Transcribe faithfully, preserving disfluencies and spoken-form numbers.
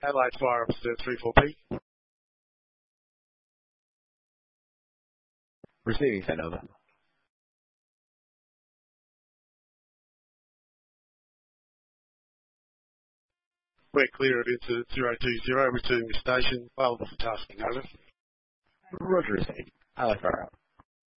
Adelaide Fire Officer three four P. Receiving send over. We're clear of incident zero two zero, returning to station, available for tasking, over. Roger, received. Adelaide Fire.